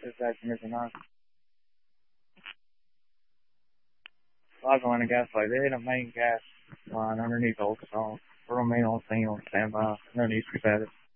this estimation on. Log on and gas light. They hit a main gas line underneath Old Stone. We'll remain on scene on standby. No need to be better.